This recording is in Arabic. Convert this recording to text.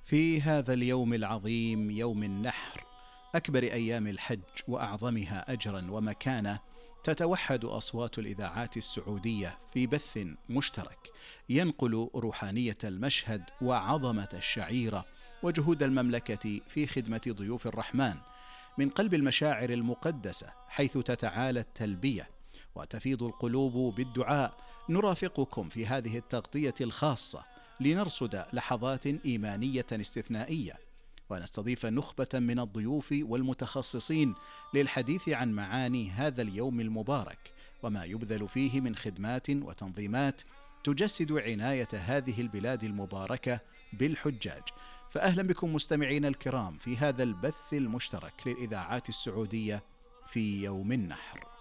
في هذا اليوم العظيم، يوم النحر، أكبر أيام الحج وأعظمها أجرا ومكانة، تتوحد أصوات الإذاعات السعودية في بث مشترك ينقل روحانية المشهد وعظمة الشعيرة وجهود المملكة في خدمة ضيوف الرحمن من قلب المشاعر المقدسة، حيث تتعالى التلبية وتفيض القلوب بالدعاء. نرافقكم في هذه التغطية الخاصة لنرصد لحظات إيمانية استثنائية، ونستضيف نخبة من الضيوف والمتخصصين للحديث عن معاني هذا اليوم المبارك وما يبذل فيه من خدمات وتنظيمات تجسد عناية هذه البلاد المباركة بالحجاج. فأهلا بكم مستمعين الكرام في هذا البث المشترك للإذاعات السعودية في يوم النحر.